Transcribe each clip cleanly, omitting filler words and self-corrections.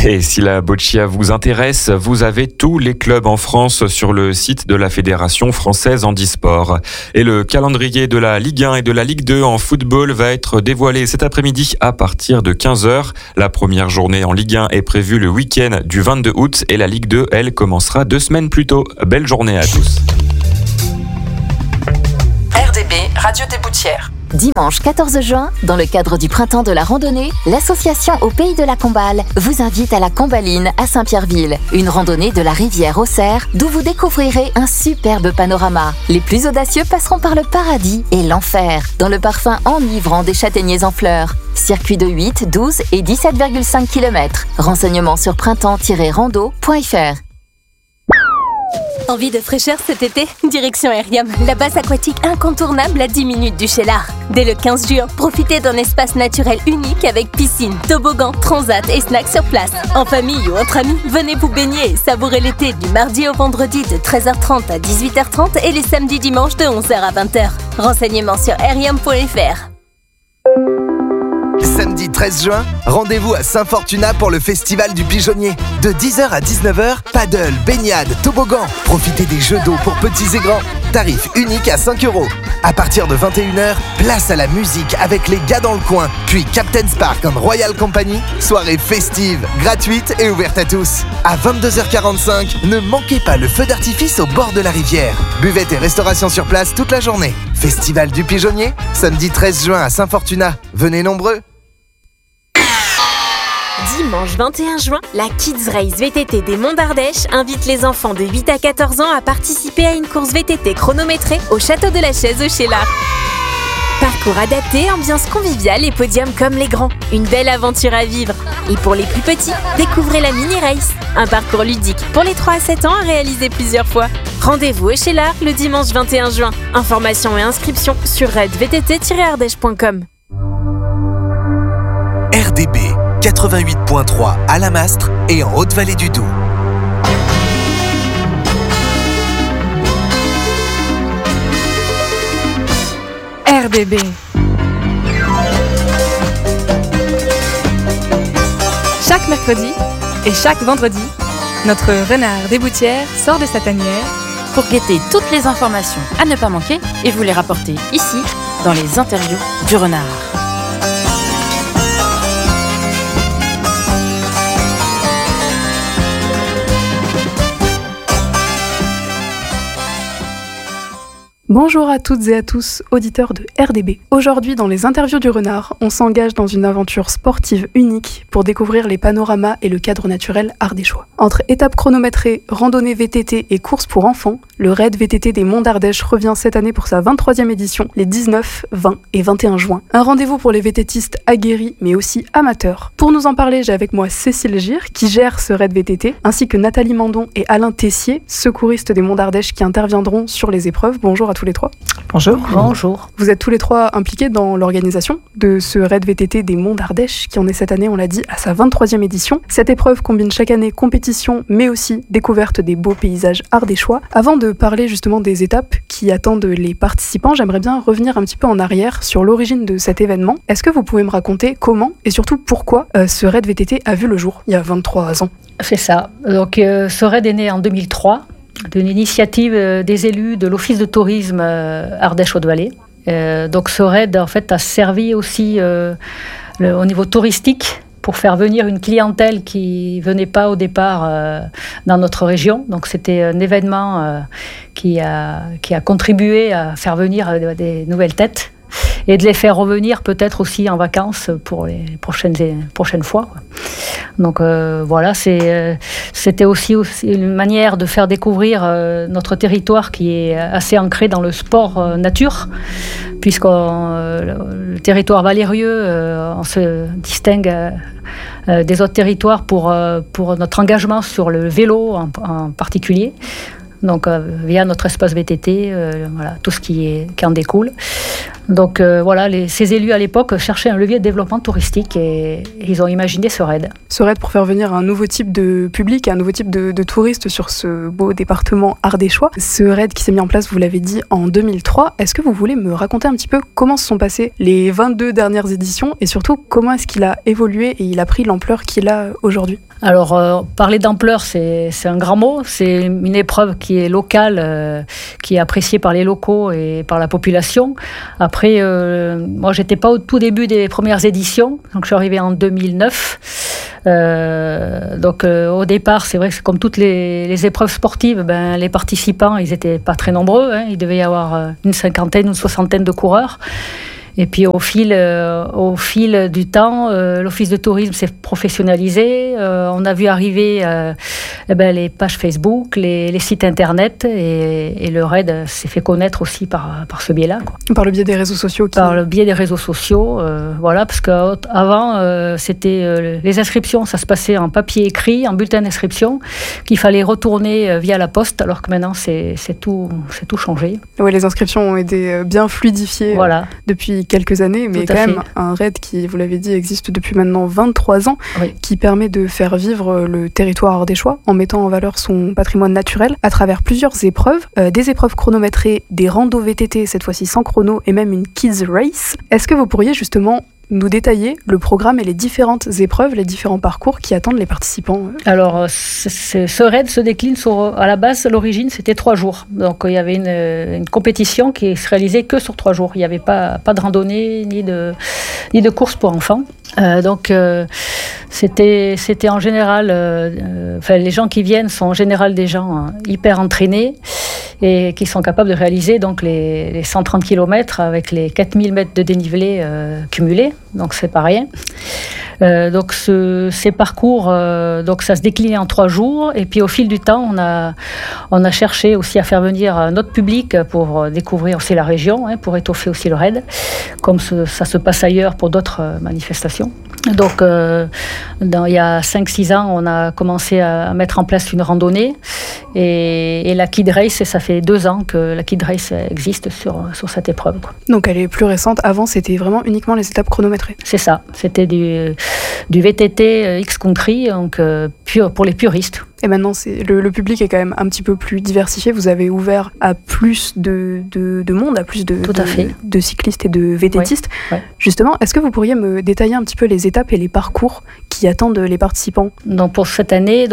Et si la boccia vous intéresse, vous avez tous les clubs en France sur le site de la Fédération française handisport. Et le calendrier de la Ligue 1 et de la Ligue 2 en football va être dévoilé cet après-midi à partir de 15h. La première journée en Ligue 1 est prévue le week-end du 22 août et la Ligue 2, elle, commencera 2 semaines plus tôt. Belle journée à tous. RDB, Radio des Boutières. Dimanche 14 juin, dans le cadre du Printemps de la Randonnée, l'association Au Pays de la Comballe vous invite à la Combaline à Saint-Pierreville. Une randonnée de la rivière au Cerf, d'où vous découvrirez un superbe panorama. Les plus audacieux passeront par le paradis et l'enfer, dans le parfum enivrant des châtaigniers en fleurs. Circuit de 8, 12 et 17,5 km. Renseignements sur printemps-rando.fr. Envie de fraîcheur cet été? Direction Aerium, la base aquatique incontournable à 10 minutes du Cheylard. Dès le 15 juin, profitez d'un espace naturel unique avec piscine, toboggan, transat et snacks sur place. En famille ou entre amis, venez vous baigner et savourer l'été du mardi au vendredi de 13h30 à 18h30 et les samedis dimanches de 11h à 20h. Renseignements sur aerium.fr. Samedi 13 juin, rendez-vous à Saint-Fortuna pour le Festival du Pigeonnier. De 10h à 19h, paddle, baignade, toboggan. Profitez des jeux d'eau pour petits et grands. Tarif unique à 5 €. À partir de 21h, place à la musique avec les gars dans le coin. Puis Captain's Park en Royal Company. Soirée festive, gratuite et ouverte à tous. À 22h45, ne manquez pas le feu d'artifice au bord de la rivière. Buvette et restauration sur place toute la journée. Festival du Pigeonnier, samedi 13 juin à Saint-Fortuna. Venez nombreux. Dimanche 21 juin, la Kids Race VTT des Monts d'Ardèche invite les enfants de 8 à 14 ans à participer à une course VTT chronométrée au Château de la Chaise au Cheylard. Parcours adapté, ambiance conviviale et podium comme les grands. Une belle aventure à vivre. Et pour les plus petits, découvrez la Mini Race, un parcours ludique pour les 3 à 7 ans à réaliser plusieurs fois. Rendez-vous au Cheylard le dimanche 21 juin. Informations et inscriptions sur redvtt-ardèche.com. RDB 88.3 à la Mastre et en Haute-Vallée du Doubs. RDB. Chaque mercredi et chaque vendredi, notre renard des Boutières sort de sa tanière pour guetter toutes les informations à ne pas manquer et vous les rapporter ici dans les interviews du renard. Bonjour à toutes et à tous, auditeurs de RDB. Aujourd'hui, dans les interviews du renard, on s'engage dans une aventure sportive unique pour découvrir les panoramas et le cadre naturel ardéchois. Entre étapes chronométrées, randonnées VTT et courses pour enfants, le raid VTT des Monts d'Ardèche revient cette année pour sa 23e édition, les 19, 20 et 21 juin. Un rendez-vous pour les VTTistes aguerris, mais aussi amateurs. Pour nous en parler, j'ai avec moi Cécile Gire, qui gère ce raid VTT, ainsi que Nathalie Mandon et Alain Tessier, secouristes des Monts d'Ardèche, qui interviendront sur les épreuves. Bonjour à tous les trois. Bonjour. Bonjour. Vous êtes tous les trois impliqués dans l'organisation de ce raid VTT des Monts d'Ardèche, qui en est cette année, on l'a dit, à sa 23e édition. Cette épreuve combine chaque année compétition, mais aussi découverte des beaux paysages ardéchois. Avant de parler justement des étapes qui attendent les participants, j'aimerais bien revenir un petit peu en arrière sur l'origine de cet événement. Est-ce que vous pouvez me raconter comment et surtout pourquoi ce raid VTT a vu le jour il y a 23 ans? C'est ça. Donc ce raid est né en 2003 d'une initiative des élus de l'Office de tourisme Ardèche-Haute-Vallée. Donc ce raid en fait a servi aussi au niveau touristique pour faire venir une clientèle qui venait pas au départ dans notre région. Donc c'était un événement qui a contribué à faire venir des nouvelles têtes et de les faire revenir peut-être aussi en vacances pour les prochaines fois, quoi. Donc voilà, c'était aussi une manière de faire découvrir notre territoire qui est assez ancré dans le sport nature, puisque le territoire valérieux, on se distingue des autres territoires pour notre engagement sur le vélo en particulier. Donc via notre espace VTT, voilà, tout ce qui en découle. Donc voilà, ces élus à l'époque cherchaient un levier de développement touristique et ils ont imaginé ce raid. Ce raid pour faire venir un nouveau type de public, un nouveau type de touristes sur ce beau département ardéchois. Ce raid qui s'est mis en place, vous l'avez dit, en 2003. Est-ce que vous voulez me raconter un petit peu comment se sont passées les 22 dernières éditions et surtout comment est-ce qu'il a évolué et il a pris l'ampleur qu'il a aujourd'hui ? Alors, parler d'ampleur, c'est un grand mot. C'est une épreuve qui est locale, qui est appréciée par les locaux et par la population. Après, moi, j'étais pas au tout début des premières éditions, donc je suis arrivée en 2009. Donc, au départ, c'est vrai que c'est comme toutes les épreuves sportives, les participants, ils étaient pas très nombreux. Il devait y avoir une cinquantaine, une soixantaine de coureurs. Et puis au fil du temps, l'Office de tourisme s'est professionnalisé. On a vu arriver les pages Facebook, les sites internet, et le raid s'est fait connaître aussi par ce biais-là, quoi. Par le biais des réseaux sociaux. Par le biais des réseaux sociaux, voilà, parce qu'avant, c'était les inscriptions, ça se passait en papier écrit, en bulletin d'inscription, qu'il fallait retourner via la poste, alors que maintenant c'est tout changé. Oui, les inscriptions ont été bien fluidifiées depuis quelques années, mais quand même un raid qui, vous l'avez dit, existe depuis maintenant 23 ans, qui permet de faire vivre le territoire ardéchois en mettant en valeur son patrimoine naturel à travers plusieurs épreuves, des épreuves chronométrées, des randos VTT, cette fois-ci sans chrono, et même une Kids Race. Est-ce que vous pourriez justement nous détailler le programme et les différentes épreuves, les différents parcours qui attendent les participants? Alors, ce raid se décline à la base, l'origine, c'était 3 jours. Donc, il y avait une compétition qui se réalisait que sur 3 jours. Il n'y avait pas de randonnée ni de course pour enfants. Donc, c'était en général... les gens qui viennent sont en général des gens hyper entraînés et qui sont capables de réaliser donc les 130 km avec les 4000 mètres de dénivelé cumulés. Donc, c'est pas rien. Donc, ces parcours, donc ça se déclinait en 3 jours. Et puis, au fil du temps, on a cherché aussi à faire venir notre public pour découvrir aussi la région, pour étoffer aussi le raid, comme ça se passe ailleurs pour d'autres manifestations. Donc, il y a 5-6 ans, on a commencé à mettre en place une randonnée. Et la Kid Race, ça fait 2 ans que la Kid Race existe sur cette épreuve, quoi. Donc, elle est plus récente. Avant, c'était vraiment uniquement les étapes chronométrées. C'est ça. C'était du VTT X-Country, donc pour les puristes. Et maintenant, le public est quand même un petit peu plus diversifié. Vous avez ouvert à plus de monde, à plus de cyclistes et de VTTistes. Oui. Justement, est-ce que vous pourriez me détailler un petit peu les étapes et les parcours qui attendent les participants? Donc pour cette année,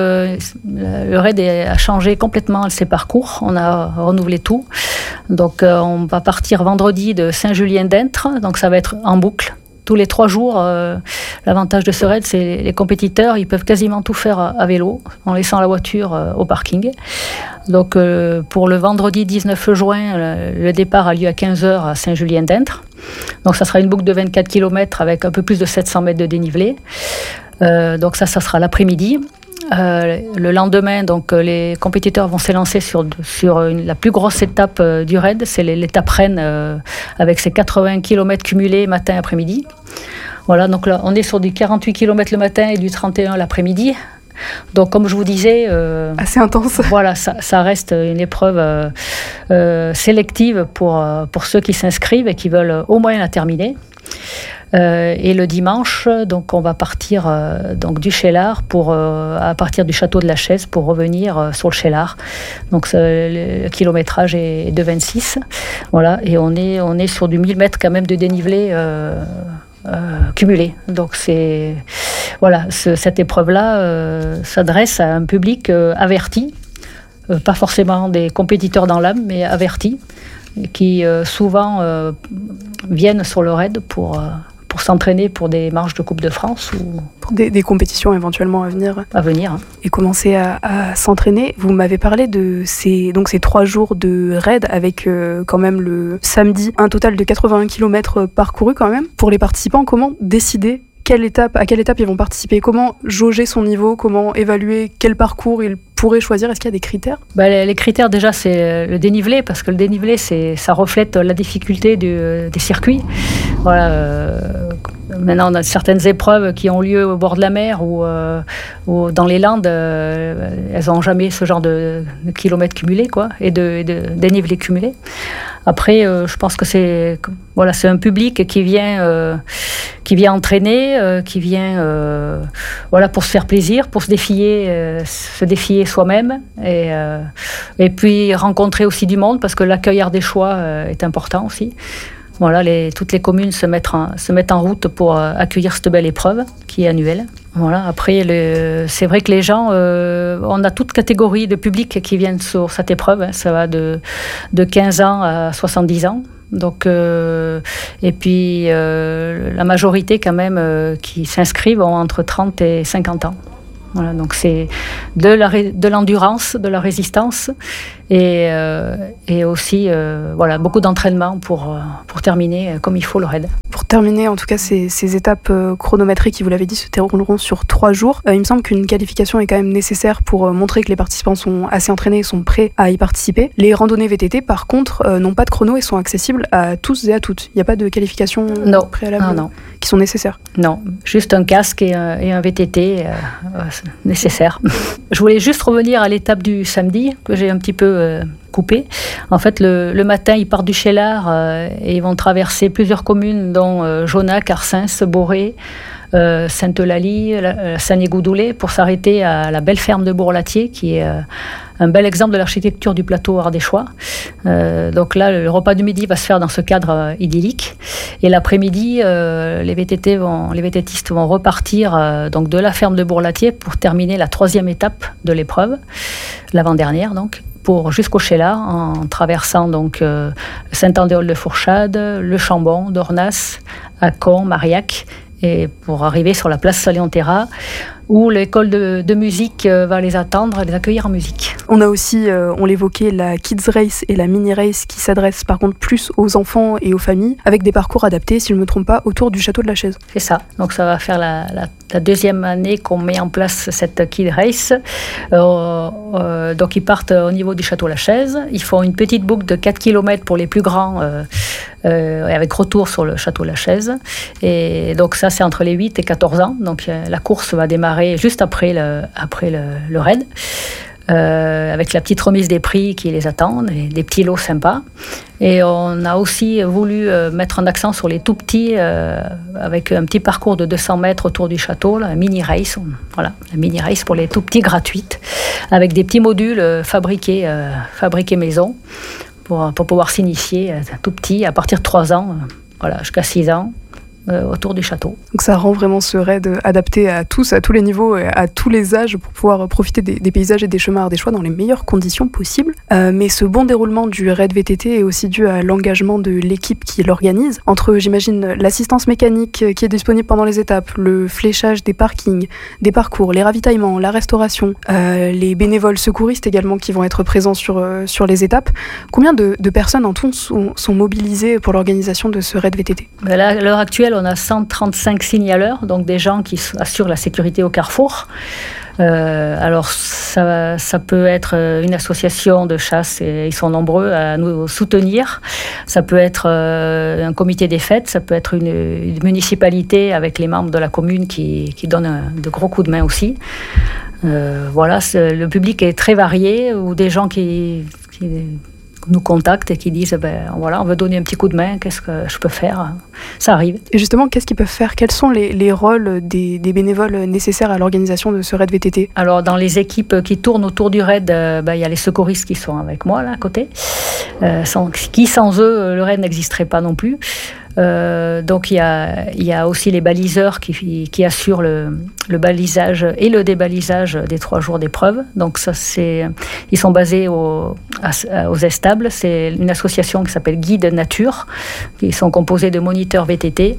le raid a changé complètement ses parcours. On a renouvelé tout. Donc on va partir vendredi de Saint-Julien-d'Intres. Donc ça va être en boucle. Tous les 3 jours, l'avantage de ce raid, c'est les compétiteurs, ils peuvent quasiment tout faire à vélo, en laissant la voiture au parking. Donc, pour le vendredi 19 juin, le départ a lieu à 15h à Saint-Julien-d'Intres. Donc, ça sera une boucle de 24 km avec un peu plus de 700 mètres de dénivelé. Donc, ça sera l'après-midi. Le lendemain, donc, les compétiteurs vont s'élancer sur la plus grosse étape du raid, c'est l'étape Rennes, avec ses 80 km cumulés matin et après-midi. Voilà, donc là, on est sur du 48 km le matin et du 31 l'après-midi. Donc, comme je vous disais... assez intense. Voilà, ça reste une épreuve sélective pour ceux qui s'inscrivent et qui veulent au moins la terminer. Et le dimanche, donc on va partir donc du Cheylard à partir du château de la Chaise pour revenir sur le Cheylard. Donc le kilométrage est de 26. Voilà, et on est sur du 1000 mètres quand même de dénivelé cumulé. Donc cette épreuve-là s'adresse à un public averti, pas forcément des compétiteurs dans l'âme, mais avertis, qui souvent viennent sur le raid pour s'entraîner pour des marches de Coupe de France ou pour des compétitions éventuellement à venir. Et commencer à s'entraîner. Vous m'avez parlé de ces 3 jours de raid avec quand même le samedi un total de 81 km parcourus quand même. Pour les participants, comment décider à quelle étape ils vont participer? Comment jauger son niveau? Comment évaluer quel parcours ils pourraient choisir? Est-ce qu'il y a des critères? Les critères, déjà, c'est le dénivelé, parce que le dénivelé, ça reflète la difficulté des circuits. Voilà. Maintenant, on a certaines épreuves qui ont lieu au bord de la mer ou dans les Landes. Elles n'ont jamais ce genre de kilomètres cumulés, quoi, et de dénivelé cumulé. Après, je pense que c'est un public qui vient entraîner, qui vient pour se faire plaisir, pour se défier soi-même et puis rencontrer aussi du monde, parce que l'accueil ardéchois est important aussi. Voilà, toutes les communes se mettent en route pour accueillir cette belle épreuve qui est annuelle. Voilà. Après, c'est vrai que les gens, on a toute catégorie de public qui viennent sur cette épreuve. Ça va de 15 ans à 70 ans. Donc, et puis, la majorité quand même qui s'inscrivent ont entre 30 et 50 ans. Voilà, donc c'est de l'endurance, de la résistance et aussi beaucoup d'entraînement pour terminer comme il faut le raid. Pour terminer, en tout cas, ces étapes chronométrées qui, vous l'avez dit, se dérouleront sur 3 jours. Il me semble qu'une qualification est quand même nécessaire pour montrer que les participants sont assez entraînés et sont prêts à y participer. Les randonnées VTT, par contre, n'ont pas de chrono et sont accessibles à tous et à toutes. Il n'y a pas de qualification préalable qui sont nécessaires. Non, juste un casque et un VTT nécessaire. Je voulais juste revenir à l'étape du samedi, que j'ai un petit peu coupé. En fait, le matin, ils partent du Cheylard et ils vont traverser plusieurs communes, dont Jonac, Arsens, Boré, Sainte-Eulalie, Saint-Nigoudoulet, pour s'arrêter à la belle ferme de Bourlatier, qui est un bel exemple de l'architecture du plateau ardéchois. Donc là, le repas du midi va se faire dans ce cadre idyllique. Et l'après-midi, les VTTistes vont repartir donc de la ferme de Bourlatier pour terminer la 3e étape de l'épreuve, l'avant-dernière donc, jusqu'au Cheylard, en traversant donc Saint-Andéol-de-Fourchade, Le Chambon, Dornas, Accons, Marillac, et pour arriver sur la place Saléon-Terra, où l'école de musique va les attendre et les accueillir en musique. On a aussi, on l'évoquait, la Kids Race et la Mini Race qui s'adressent par contre plus aux enfants et aux familles, avec des parcours adaptés, si je ne me trompe pas, autour du château de la Chaise. C'est ça, donc ça va faire la 2e année qu'on met en place cette Kids Race. Donc ils partent au niveau du château de la Chaise, ils font une petite boucle de 4 km pour les plus grands, avec retour sur le château de la Chaise. Et donc ça, c'est entre les 8 et 14 ans, donc la course va démarrer juste après le raid, avec la petite remise des prix qui les attendent, et des petits lots sympas. Et on a aussi voulu mettre un accent sur les tout petits, avec un petit parcours de 200 mètres autour du château, la mini race. Voilà, la mini race pour les tout petits, gratuite, avec des petits modules fabriqués maison, pour pouvoir s'initier tout petit, à partir de 3 ans, jusqu'à 6 ans. Autour du château. Donc ça rend vraiment ce raid adapté à tous les niveaux et à tous les âges pour pouvoir profiter des paysages et des chemins ardéchois dans les meilleures conditions possibles. Mais ce bon déroulement du raid VTT est aussi dû à l'engagement de l'équipe qui l'organise, entre, j'imagine, l'assistance mécanique qui est disponible pendant les étapes, le fléchage des parkings, des parcours, les ravitaillements, la restauration, les bénévoles secouristes également qui vont être présents sur les étapes. Combien de personnes en tout sont mobilisées pour l'organisation de ce raid VTT ? Là, à l'heure actuelle, on a 135 signaleurs, donc des gens qui assurent la sécurité au carrefour. Alors ça peut être une association de chasse, et ils sont nombreux à nous soutenir. Ça peut être un comité des fêtes, ça peut être une municipalité avec les membres de la commune qui donnent de gros coups de main aussi. Le public est très varié, ou des gens qui nous contactent et qui disent on veut donner un petit coup de main, qu'est-ce que je peux faire ? Ça arrive. Et justement, qu'est-ce qu'ils peuvent faire ? Quels sont les rôles des bénévoles nécessaires à l'organisation de ce raid VTT ? Alors, dans les équipes qui tournent autour du raid, il y a les secouristes qui sont avec moi, là, à côté. Qui, sans eux, le raid n'existerait pas non plus. Donc il y a aussi les baliseurs qui assurent le balisage et le débalisage des 3 jours d'épreuve. Donc ça, ils sont basés aux Estables. C'est une association qui s'appelle Guide Nature, qui sont composés de moniteurs VTT,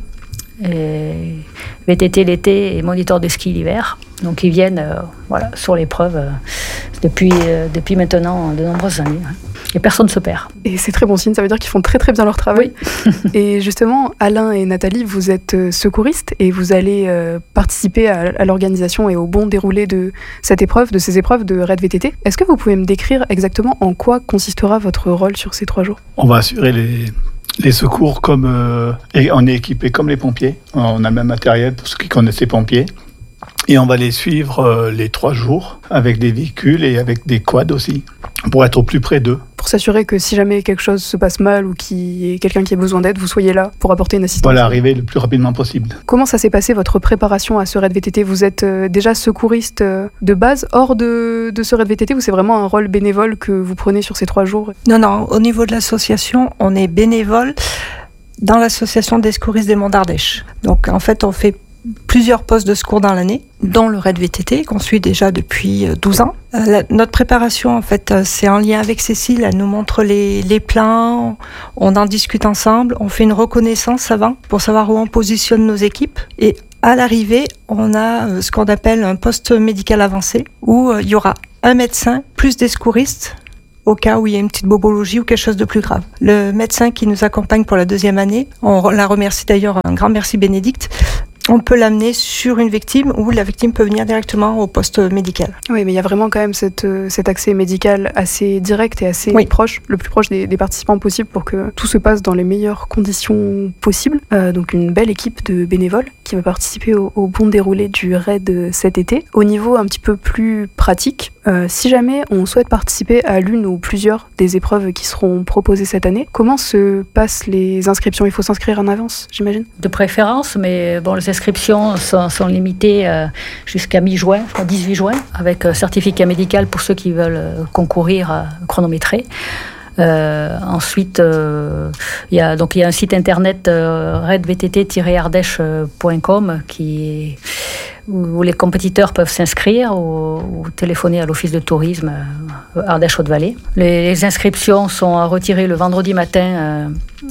VTT l'été et moniteurs de ski l'hiver. Donc ils viennent sur l'épreuve depuis maintenant de nombreuses années. Et personne ne se perd. Et c'est très bon signe, ça veut dire qu'ils font très très bien leur travail. Oui. Et justement, Alain et Nathalie, vous êtes secouristes et vous allez participer à l'organisation et au bon déroulé de ces épreuves de raid VTT. Est-ce que vous pouvez me décrire exactement en quoi consistera votre rôle sur ces 3 jours ? On va assurer les secours et on est équipé comme les pompiers. On a le même matériel pour ceux qui connaissent les pompiers. Et on va les suivre les 3 jours avec des véhicules et avec des quads aussi, pour être au plus près d'eux. Pour s'assurer que si jamais quelque chose se passe mal ou qu'il y ait quelqu'un qui a besoin d'aide, vous soyez là pour apporter une assistance. Voilà, arriver le plus rapidement possible. Comment ça s'est passé, votre préparation à ce raid VTT ? Vous êtes déjà secouriste de base, hors de ce raid VTT, ou c'est vraiment un rôle bénévole que vous prenez sur ces 3 jours ? Non, au niveau de l'association, on est bénévole dans l'association des secouristes des Monts d'Ardèche. Donc en fait, on fait plusieurs postes de secours dans l'année, dont le RAID VTT qu'on suit déjà depuis 12 ans. Notre préparation, en fait, c'est en lien avec Cécile. Elle nous montre les plans, on en discute ensemble, on fait une reconnaissance avant pour savoir où on positionne nos équipes. Et à l'arrivée, on a ce qu'on appelle un poste médical avancé où il y aura un médecin plus des secouristes au cas où il y a une petite bobologie ou quelque chose de plus grave. Le médecin qui nous accompagne pour la 2e année, on la remercie d'ailleurs, un grand merci Bénédicte, on peut l'amener sur une victime ou la victime peut venir directement au poste médical. Oui, mais il y a vraiment quand même cet accès médical assez direct et assez proche, le plus proche des participants possible pour que tout se passe dans les meilleures conditions possibles. Donc une belle équipe de bénévoles qui va participer au bon déroulé du RAID cet été. Au niveau un petit peu plus pratique, si jamais on souhaite participer à l'une ou plusieurs des épreuves qui seront proposées cette année, comment se passent les inscriptions ? Il faut s'inscrire en avance, j'imagine ? De préférence, mais bon, les inscriptions sont limitées jusqu'à mi-juin, 18 juin, avec certificat médical pour ceux qui veulent concourir chronométré. Ensuite, il y a un site internet raidvtt-ardèche.com où les compétiteurs peuvent s'inscrire ou téléphoner à l'office de tourisme Ardèche-Haute-Vallée. Les inscriptions sont à retirer le vendredi matin.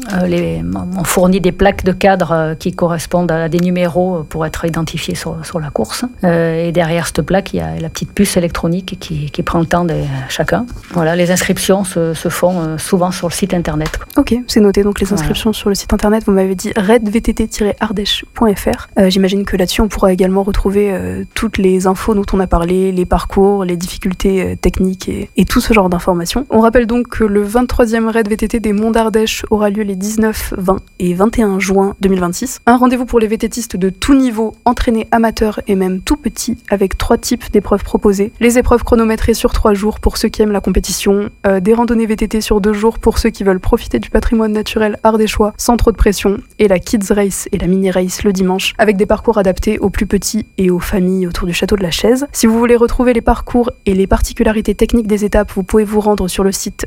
On fournit des plaques de cadre qui correspondent à des numéros pour être identifiés sur la course. Et derrière cette plaque, il y a la petite puce électronique qui prend le temps de chacun. Voilà, les inscriptions se font souvent sur le site internet. Ok, c'est noté. Donc les inscriptions sur le site internet, vous m'avez dit raidvtt-ardèche.fr. J'imagine que là-dessus, on pourra également retrouver toutes les infos dont on a parlé, les parcours, les difficultés techniques et tout ce genre d'informations. On rappelle donc que le 23e RAID VTT des Monts d'Ardèche aura lieu les 19, 20 et 21 juin 2026. Un rendez-vous pour les VTTistes de tout niveau, entraînés amateurs et même tout petits, avec 3 types d'épreuves proposées. Les épreuves chronométrées sur 3 jours pour ceux qui aiment la compétition, des randonnées VTT sur 2 jours pour ceux qui veulent profiter du patrimoine naturel ardéchois sans trop de pression, et la Kids Race et la Mini Race le dimanche, avec des parcours adaptés aux plus petits et aux familles autour du château de la Chaise. Si vous voulez retrouver les parcours et les particularités techniques des étapes, vous pouvez vous rendre sur le site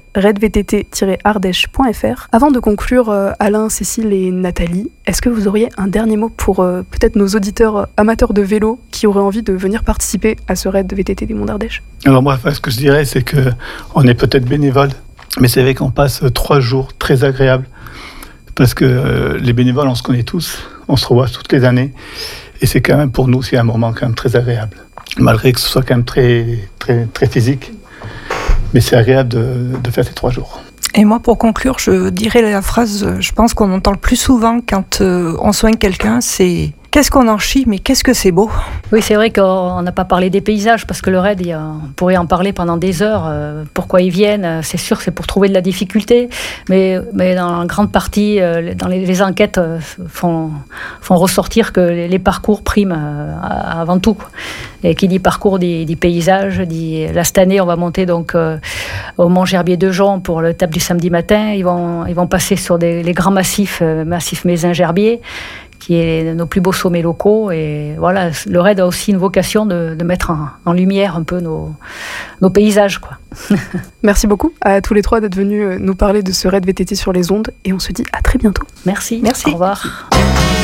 raidvtt-ardèche.fr. Avant de conclure, Alain, Cécile et Nathalie, est-ce que vous auriez un dernier mot pour peut-être nos auditeurs amateurs de vélo qui auraient envie de venir participer à ce raid VTT des Monts d'Ardèche ? Alors moi, ce que je dirais, c'est qu'on est peut-être bénévole, mais c'est vrai qu'on passe 3 jours très agréables, parce que les bénévoles, on se connaît tous, on se revoit toutes les années, et c'est quand même pour nous, c'est un moment quand même très agréable, malgré que ce soit quand même très, très, très physique, mais c'est agréable de faire ces 3 jours. Et moi, pour conclure, je dirais la phrase, je pense qu'on entend le plus souvent quand on soigne quelqu'un, c'est « Qu'est-ce qu'on en chie, mais qu'est-ce que c'est beau ?» Oui, c'est vrai qu'on n'a pas parlé des paysages, parce que le raid, on pourrait en parler pendant des heures. Pourquoi ils viennent ? C'est sûr, c'est pour trouver de la difficulté, mais dans la grande partie, dans les enquêtes font ressortir que les parcours priment avant tout, quoi. Et qui dit parcours dit paysage, dit là cette année on va monter donc au Mont Gerbier de Jonc pour l'étape du samedi matin. Ils vont passer sur les grands massifs Mézin-Gerbier, qui est nos plus beaux sommets locaux. Et voilà, le raid a aussi une vocation de mettre en lumière un peu nos paysages, quoi. Merci beaucoup à tous les 3 d'être venus nous parler de ce raid VTT sur les ondes, et on se dit à très bientôt. Merci. Merci. Au revoir.